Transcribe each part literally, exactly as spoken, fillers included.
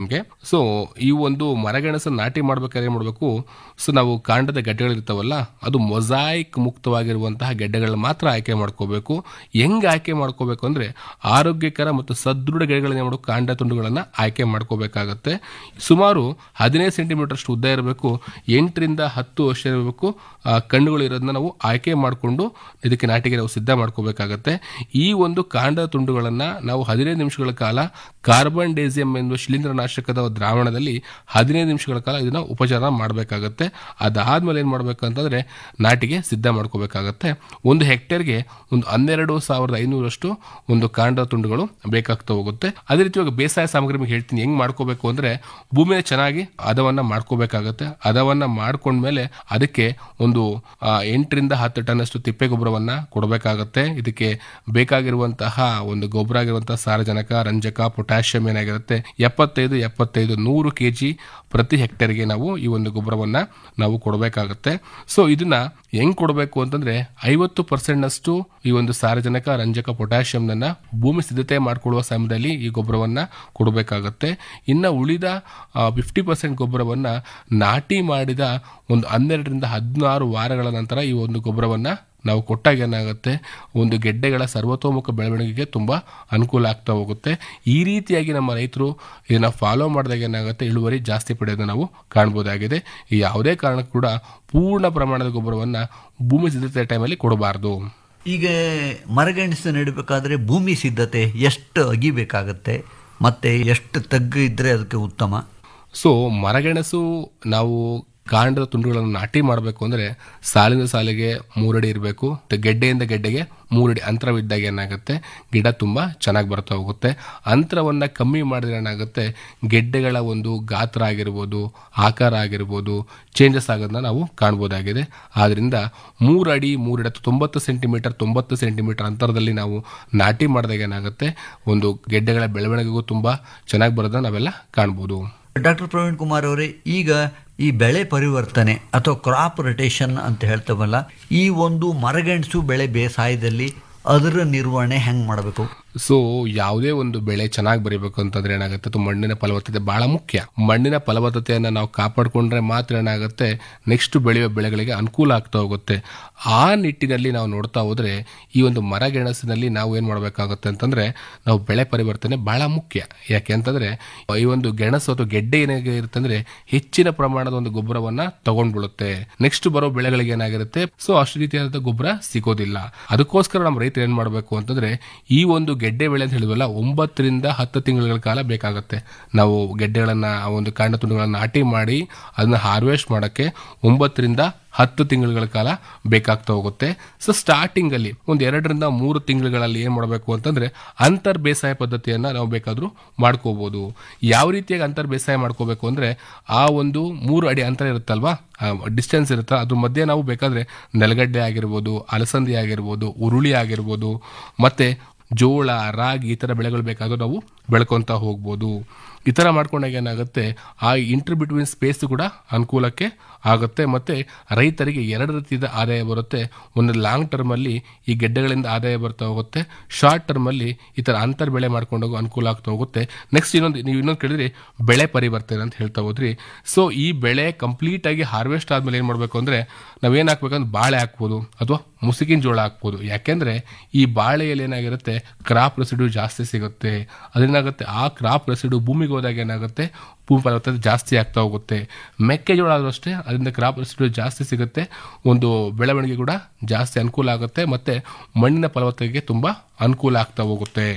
ನಮಗೆ. ಸೊ ಈ ಒಂದು ಮರಗೆಣಸು ನಾಟಿ ಮಾಡ್ಬೇಕಾದ್ರೆ ಏನ್ ಮಾಡಬೇಕು, ಸೊ ನಾವು ಕಾಂಡದ ಗೆಡ್ಡೆಗಳಿರ್ತಾವಲ್ಲ ಅದು ಮೊಸಾಯಿಕ್ ಮುಕ್ತವಾಗಿರುವಂತಹ ಗೆಡ್ಡೆಗಳನ್ನ ಮಾತ್ರ ಆಯ್ಕೆ ಮಾಡ್ಕೋಬೇಕು. ಹೆಂಗ್ ಆಯ್ಕೆ ಮಾಡ್ಕೋಬೇಕು ಅಂದ್ರೆ ಆರೋಗ್ಯಕರ ಮತ್ತು ಸದೃಢ ಗೆಡ್ಡೆಗಳನ್ನ ಮಾಡೋ ಕಾಂಡ ತುಂಡುಗಳನ್ನ ಆಯ್ಕೆ ಮಾಡ್ಕೋಬೇಕಾಗತ್ತೆ. ಸುಮಾರು ಹದಿನೈದು ಸೆಂಟಿಮೀಟರ್ ಅಷ್ಟು ಉದ್ದ ಇರಬೇಕು, ಎಂಟರಿಂದ ಹತ್ತು ವರ್ಷ ಇರಬೇಕು. ಕಣ್ಣುಗಳು ಇರೋದನ್ನ ನಾವು ಆಯ್ಕೆ ಮಾಡಿಕೊಂಡು ಇದಕ್ಕೆ ನಾಟಿಗೆ ನಾವು ಸಿದ್ಧ ಮಾಡ್ಕೋಬೇಕಾಗತ್ತೆ. ಈ ಒಂದು ಕಾಂಡ ತುಂಡುಗಳನ್ನ ನಾವು ಹದಿನೈದು ನಿಮಿಷಗಳ ಕಾಲ ಕಾರ್ಬನ್ ಡೇಸಿಯಂ ಎನ್ನುವ ಶಿಲೀಂಧ್ರನಾಶಕದ ದ್ರಾವಣದಲ್ಲಿ ಹದಿನೈದು ನಿಮಿಷಗಳ ಕಾಲ ಇದನ್ನ ಉಪಚಾರ ಮಾಡಬೇಕಾಗತ್ತೆ. ಅದಾದ್ಮೇಲೆ ಏನ್ ಮಾಡ್ಬೇಕಂತಂದ್ರೆ ನಾಟಿಗೆ ಸಿದ್ಧ ಮಾಡ್ಕೋಬೇಕಾಗತ್ತೆ. ಒಂದು ಹೆಕ್ಟೇರ್ಗೆ ಒಂದು ಹನ್ನೆರಡು ಸಾವಿರದ ಐನೂರಷ್ಟು ಒಂದು ಕಾಂಡ ತುಂಡುಗಳು ಬೇಕಾಗ್ತಾ ಹೋಗುತ್ತೆ. ಅದೇ ರೀತಿ ಇವಾಗ ಬೇಸಾಯ ಸಾಮಗ್ರಿ ನಿಮಗೆ ಹೇಳ್ತೀನಿ ಹೆಂಗ್ ಮಾಡ್ಕೋಬೇಕು ಅಂದ್ರೆ ಭೂಮಿನ ಚೆನ್ನಾಗಿ ಹದವನ್ನ ಮಾಡ್ಕೋಬೇಕಾಗತ್ತೆ. ಹದವನ್ನ ಮಾಡ್ಕೊಂಡ್ಮೇಲೆ ಅದಕ್ಕೆ ಒಂದು ಎಂಟರಿಂದ ಹತ್ತು ಟನ್ ಅಷ್ಟು ತಿಪ್ಪೆ ಗೊಬ್ಬರವನ್ನ ಕೊಡಬೇಕಾಗತ್ತೆ. ಇದಕ್ಕೆ ಬೇಕಾಗಿರುವಂತಹ ಒಂದು ಗೊಬ್ಬರ ಆಗಿರುವಂತಹ ಸಾರಜನಕ, ರಂಜಕ, ಪೊಟ್ಯಾಷಿಯಂ ಏನಾಗಿರುತ್ತೆ ಎಪ್ಪತ್ತೈದು ಎಪ್ಪತ್ತೈದು ನೂರು ಕೆಜಿ ಪ್ರತಿ ಹೆಕ್ಟೇರ್ಗೆ ನಾವು ಈ ಒಂದು ಗೊಬ್ಬರವನ್ನ ನಾವು ಕೊಡಬೇಕಾಗತ್ತೆ. ಸೊ ಇದನ್ನ ಹೆಂಗ್ ಕೊಡಬೇಕು ಅಂತಂದ್ರೆ ಐವತ್ತು ಪರ್ಸೆಂಟ್ ನಷ್ಟು ಈ ಒಂದು ಸಾರಜನಕ, ರಂಜಕ, ಪೊಟ್ಯಾಷಿಯಂ ಭೂಮಿ ಸಿದ್ಧತೆ ಮಾಡಿಕೊಳ್ಳುವ ಸಮಯದಲ್ಲಿ ಈ ಗೊಬ್ಬರವನ್ನ ಕೊಡಬೇಕಾಗತ್ತೆ. ಇನ್ನ ಉಳಿದ ಫಿಫ್ಟಿ ಪರ್ಸೆಂಟ್ ಗೊಬ್ಬರವನ್ನ ನಾಟಿ ಮಾಡಿದ ಒಂದು ಹನ್ನೆರಡರಿಂದ ಹದಿನಾರು ವಾರಗಳ ನಂತರ ಈ ಒಂದು ಗೊಬ್ಬರವನ್ನ ನಾವು ಕೊಟ್ಟಾಗ ಏನಾಗುತ್ತೆ, ಒಂದು ಗೆಡ್ಡೆಗಳ ಸರ್ವತೋಮುಖ ಬೆಳವಣಿಗೆಗೆ ತುಂಬಾ ಅನುಕೂಲ ಆಗ್ತಾ ಹೋಗುತ್ತೆ. ಈ ರೀತಿಯಾಗಿ ನಮ್ಮ ರೈತರು ಇದನ್ನ ಫಾಲೋ ಮಾಡಿದಾಗ ಏನಾಗುತ್ತೆ, ಇಳುವರಿ ಜಾಸ್ತಿ ಪಡೆಯೋದನ್ನ ನಾವು ಕಾಣಬಹುದಾಗಿದೆ. ಯಾವುದೇ ಕಾರಣಕ್ಕೂ ಕೂಡ ಪೂರ್ಣ ಪ್ರಮಾಣದ ಗೊಬ್ಬರವನ್ನ ಭೂಮಿ ಸಿದ್ಧತೆ ಟೈಮಲ್ಲಿ ಕೊಡಬಾರದು. ಈಗ ಮರಗೆಣಸು ನೆಡಬೇಕಾದ್ರೆ ಭೂಮಿ ಸಿದ್ಧತೆ ಎಷ್ಟು ಅಗಿಬೇಕಾಗತ್ತೆ ಮತ್ತೆ ಎಷ್ಟು ತಗ್ಗು ಇದ್ರೆ ಅದಕ್ಕೆ ಉತ್ತಮ? ಸೊ ಮರಗೆಣಸು ನಾವು ಕಾಂಡದ ತುಂಡುಗಳನ್ನು ನಾಟಿ ಮಾಡಬೇಕು ಅಂದ್ರೆ ಸಾಲಿನ ಸಾಲಿಗೆ ಮೂರಡಿ ಇರಬೇಕು. ಗೆಡ್ಡೆಯಿಂದ ಗೆಡ್ಡೆಗೆ ಮೂರಡಿ ಅಂತರವಿದ್ದಾಗ ಏನಾಗುತ್ತೆ, ಗಿಡ ತುಂಬಾ ಚೆನ್ನಾಗಿ ಬರ್ತಾ ಹೋಗುತ್ತೆ. ಅಂತರವನ್ನ ಕಮ್ಮಿ ಮಾಡಿದ್ರೆ ಏನಾಗುತ್ತೆ, ಗೆಡ್ಡೆಗಳ ಒಂದು ಗಾತ್ರ ಆಗಿರ್ಬೋದು, ಆಕಾರ ಆಗಿರ್ಬೋದು ಚೇಂಜಸ್ ಆಗೋದನ್ನ ನಾವು ಕಾಣಬಹುದಾಗಿದೆ. ಆದ್ರಿಂದ ಮೂರು ಅಡಿ ಮೂರಡಿ ತೊಂಬತ್ತು ಸೆಂಟಿಮೀಟರ್ ತೊಂಬತ್ತು ಸೆಂಟಿಮೀಟರ್ ಅಂತರದಲ್ಲಿ ನಾವು ನಾಟಿ ಮಾಡಿದಾಗ ಏನಾಗುತ್ತೆ, ಒಂದು ಗೆಡ್ಡೆಗಳ ಬೆಳವಣಿಗೆಗೂ ತುಂಬಾ ಚೆನ್ನಾಗಿ ಬರೋದನ್ನ ನಾವೆಲ್ಲ ಕಾಣಬಹುದು. ಡಾಕ್ಟರ್ ಪ್ರವೀಣ್ ಕುಮಾರ್ ಅವರೇ, ಈಗ ಈ ಬೆಳೆ ಪರಿವರ್ತನೆ ಅಥವಾ ಕ್ರಾಪ್ ರೊಟೇಷನ್ ಅಂತ ಹೇಳ್ತೇವಲ್ಲ, ಈ ಒಂದು ಮರಗೆಣಸು ಬೆಳೆ ಬೇಸಾಯದಲ್ಲಿ ಅದರ ನಿರ್ವಹಣೆ ಹೆಂಗ್ ಮಾಡಬೇಕು? ಸೊ ಯಾವುದೇ ಒಂದು ಬೆಳೆ ಚೆನ್ನಾಗಿ ಬರೀಬೇಕು ಅಂತಂದ್ರೆ ಏನಾಗುತ್ತೆ, ಮಣ್ಣಿನ ಫಲವತ್ತತೆ ಬಹಳ ಮುಖ್ಯ. ಮಣ್ಣಿನ ಫಲವತ್ತತೆಯನ್ನ ನಾವು ಕಾಪಾಡಿಕೊಂಡ್ರೆ ಮಾತ್ರ ಏನಾಗುತ್ತೆ, ನೆಕ್ಸ್ಟ್ ಬೆಳೆಯುವ ಬೆಳೆಗಳಿಗೆ ಅನುಕೂಲ ಆಗ್ತಾ ಹೋಗುತ್ತೆ. ಆ ನಿಟ್ಟಿನಲ್ಲಿ ನಾವು ನೋಡ್ತಾ ಹೋದ್ರೆ ಈ ಒಂದು ಮರಗೆಣಸಿನಲ್ಲಿ ನಾವು ಏನ್ ಮಾಡಬೇಕಾಗುತ್ತೆ ಅಂತಂದ್ರೆ ನಾವು ಬೆಳೆ ಪರಿವರ್ತನೆ ಬಹಳ ಮುಖ್ಯ. ಯಾಕೆ ಅಂತಂದ್ರೆ ಈ ಒಂದು ಗೆಣಸು ಅಥವಾ ಗೆಡ್ಡೆ ಏನಾಗಿ ಇರುತ್ತೆ ಅಂದ್ರೆ ಹೆಚ್ಚಿನ ಪ್ರಮಾಣದ ಒಂದು ಗೊಬ್ಬರವನ್ನ ತಗೊಂಡ್ಬಿಡುತ್ತೆ. ನೆಕ್ಸ್ಟ್ ಬರೋ ಬೆಳೆಗಳಿಗೆ ಏನಾಗಿರುತ್ತೆ, ಸೊ ಅಷ್ಟು ರೀತಿಯಾದ ಗೊಬ್ಬರ ಸಿಗೋದಿಲ್ಲ. ಅದಕ್ಕೋಸ್ಕರ ನಮ್ಮ ರೈತರು ಏನ್ ಮಾಡಬೇಕು ಅಂತಂದ್ರೆ ಈ ಒಂದು ಗೆಡ್ಡೆ ಬೆಳೆ ಅಂತ ಹೇಳಿದ್ವಲ್ಲ, ಒಂಬತ್ತರಿಂದ ಹತ್ತು ತಿಂಗಳ ಕಾಲ ಬೇಕಾಗುತ್ತೆ. ನಾವು ಗೆಡ್ಡೆಗಳನ್ನ ಆ ಒಂದು ಕಾಂಡ ತುಂಡುಗಳನ್ನ ನಾಟಿ ಮಾಡಿ ಅದನ್ನ ಹಾರ್ವೆಸ್ಟ್ ಮಾಡಕ್ಕೆ ಒಂಬತ್ತರಿಂದ ಹತ್ತು ತಿಂಗಳ ಕಾಲ ಬೇಕಾಗ್ತಾ ಹೋಗುತ್ತೆ. ಸೊ ಸ್ಟಾರ್ಟಿಂಗ್ ಅಲ್ಲಿ ಒಂದ್ ಎರಡರಿಂದ ಮೂರು ತಿಂಗಳುಗಳಲ್ಲಿ ಏನ್ ಮಾಡಬೇಕು ಅಂತಂದ್ರೆ ಅಂತರ್ ಬೇಸಾಯ ಪದ್ಧತಿಯನ್ನ ನಾವು ಬೇಕಾದ್ರೂ ಮಾಡ್ಕೋಬಹುದು. ಯಾವ ರೀತಿಯಾಗಿ ಅಂತರ್ ಬೇಸಾಯ ಮಾಡ್ಕೋಬೇಕು ಅಂದ್ರೆ ಆ ಒಂದು ಮೂರು ಅಡಿ ಅಂತರ ಇರುತ್ತಲ್ವಾ, ಡಿಸ್ಟೆನ್ಸ್ ಇರುತ್ತೆ, ಅದ್ರ ಮಧ್ಯೆ ನಾವು ಬೇಕಾದ್ರೆ ನೆಲಗಡ್ಡೆ ಆಗಿರ್ಬೋದು, ಅಲಸಂದಿ ಆಗಿರ್ಬೋದು, ಉರುಳಿ ಆಗಿರ್ಬೋದು, ಮತ್ತೆ ಜೋಳ, ರಾಗಿ ಈ ತರ ಬೆಳೆಗಳು ಬೇಕಾದ್ರೂ ನಾವು ಬೆಳ್ಕೊಂತ ಹೋಗ್ಬೋದು. ಈ ತರ ಮಾಡ್ಕೊಂಡಾಗ ಏನಾಗುತ್ತೆ, ಆ ಇಂಟರ್ ಬಿಟ್ವೀನ್ ಸ್ಪೇಸ್ ಕೂಡ ಅನುಕೂಲಕ್ಕೆ ಆಗುತ್ತೆ. ಮತ್ತೆ ರೈತರಿಗೆ ಎರಡು ರೀತಿಯ ಆದಾಯ ಬರುತ್ತೆ. ಒಂದು ಲಾಂಗ್ ಟರ್ಮ್ ಅಲ್ಲಿ ಈ ಗೆಡ್ಡೆಗಳಿಂದ ಆದಾಯ ಬರ್ತಾ ಹೋಗುತ್ತೆ, ಶಾರ್ಟ್ ಟರ್ಮ್ ಅಲ್ಲಿ ಈ ತರ ಅಂತರ್ ಬೆಳೆ ಮಾಡ್ಕೊಂಡೋಗೋ ಅನುಕೂಲ ಆಗ್ತಾ ಹೋಗುತ್ತೆ. ನೆಕ್ಸ್ಟ್ ಇನ್ನೊಂದು ನೀವು ಇನ್ನೊಂದು ಕೇಳಿದ್ರಿ ಬೆಳೆ ಪರಿವರ್ತನೆ ಅಂತ ಹೇಳ್ತಾ ಹೋದ್ರಿ. ಸೊ ಈ ಬೆಳೆ ಕಂಪ್ಲೀಟ್ ಆಗಿ ಹಾರ್ವೆಸ್ಟ್ ಆದ್ಮೇಲೆ ಏನ್ ಮಾಡ್ಬೇಕು ಅಂದ್ರೆ ನಾವೇನ್ ಹಾಕ್ಬೇಕಂದ್ರೆ ಬಾಳೆ ಹಾಕ್ಬೋದು ಅಥವಾ ಮುಸುಕಿನ ಜೋಳ ಹಾಕ್ಬೋದು. ಯಾಕೆಂದ್ರೆ ಈ ಬಾಳೆಯಲ್ಲಿ ಏನಾಗಿರುತ್ತೆ, ಕ್ರಾಪ್ ರೆಸಿಡ್ಯೂ ಜಾಸ್ತಿ ಸಿಗುತ್ತೆ. ಅದೇನಾಗುತ್ತೆ, ಆ ಕ್ರಾಪ್ ರೆಸಿಡ್ಯೂ ಭೂಮಿಗೆ ಹೋದಾಗ ಏನಾಗುತ್ತೆ, ಭೂಮಿ ಫಲವತ್ತತೆ ಜಾಸ್ತಿ ಆಗ್ತಾ ಹೋಗುತ್ತೆ. ಮೆಕ್ಕೆಜೋಳ ಆದ್ರೂ ಅಷ್ಟೇ, ಅದರಿಂದ ಕ್ರಾಪ್ ರೆಸಿಡ್ಯೂ ಜಾಸ್ತಿ ಸಿಗುತ್ತೆ, ಒಂದು ಬೆಳವಣಿಗೆ ಕೂಡ ಜಾಸ್ತಿ ಅನುಕೂಲ ಆಗುತ್ತೆ, ಮತ್ತೆ ಮಣ್ಣಿನ ಫಲವತ್ತತೆಗೆ ತುಂಬಾ ಅನುಕೂಲ ಆಗ್ತಾ ಹೋಗುತ್ತೆ.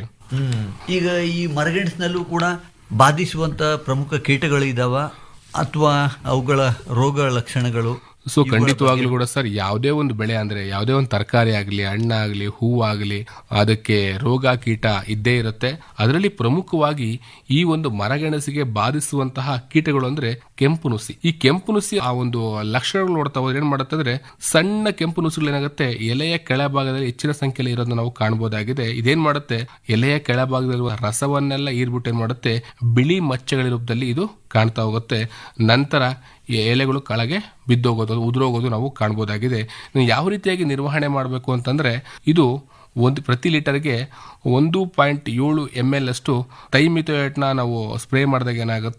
ಈಗ ಈ ಮರಗೆಣಸಿನಲ್ಲೂ ಕೂಡ ಬಾಧಿಸುವಂತ ಪ್ರಮುಖ ಕೀಟಗಳು ಇದಾವ ಅಥವಾ ಅವುಗಳ ರೋಗ ಲಕ್ಷಣಗಳು? ಸೊ ಖಂಡಿತವಾಗ್ಲೂ ಕೂಡ ಸರ್, ಯಾವುದೇ ಒಂದು ಬೆಳೆ ಅಂದ್ರೆ ಯಾವುದೇ ಒಂದು ತರಕಾರಿ ಆಗಲಿ, ಹಣ್ಣಾಗ್ಲಿ, ಹೂವಾಗಲಿ, ಅದಕ್ಕೆ ರೋಗ ಕೀಟ ಇದ್ದೇ ಇರುತ್ತೆ. ಅದರಲ್ಲಿ ಪ್ರಮುಖವಾಗಿ ಈ ಒಂದು ಮರಗೆಣಸಿಗೆ ಬಾಧಿಸುವಂತಹ ಕೀಟಗಳು ಅಂದ್ರೆ ಕೆಂಪು ನುಸಿ. ಈ ಕೆಂಪು ನುಸಿ ಆ ಒಂದು ಲಕ್ಷಣಗಳು ನೋಡ್ತಾ ಹೋದ್ರೆ ಏನ್ ಮಾಡುತ್ತೆ ಅಂದ್ರೆ ಸಣ್ಣ ಕೆಂಪು ನುಸಿಗಳು ಏನಾಗುತ್ತೆ, ಎಲೆಯ ಕೆಳಭಾಗದಲ್ಲಿ ಹೆಚ್ಚಿನ ಸಂಖ್ಯೆಯಲ್ಲಿ ಇರೋದನ್ನ ನಾವು ಕಾಣಬಹುದಾಗಿದೆ. ಇದೇನ್ ಮಾಡುತ್ತೆ, ಎಲೆಯ ಕೆಳಭಾಗದಲ್ಲಿರುವ ರಸವನ್ನೆಲ್ಲ ಈರ್ಬಿಟ್ಟು ಏನ್ ಮಾಡುತ್ತೆ, ಬಿಳಿ ಮಚ್ಚೆಗಳ ರೂಪದಲ್ಲಿ ಇದು ಕಾಣ್ತಾ ಹೋಗುತ್ತೆ. ನಂತರ ಎಲೆಗಳು ಕೆಳಗೆ ಬಿದ್ದೋಗೋದು, ಉದುರೋಗೋದು ನಾವು ಕಾಣಬಹುದಾಗಿದೆ. ಯಾವ ರೀತಿಯಾಗಿ ನಿರ್ವಹಣೆ ಮಾಡಬೇಕು ಅಂತಂದ್ರೆ ಇದು ಒಂದು ಪ್ರತಿ ಲೀಟರ್ಗೆ ಒಂದು ಪಾಯಿಂಟ್ ಏಳು ಎಮ್ ಎಲ್ ಅಷ್ಟು ಥೈಮಿಥೋಯೇಟ್ನ ನಾವು ಸ್ಪ್ರೇ ಮಾಡಿದಾಗ ಏನಾಗುತ್ತೆ,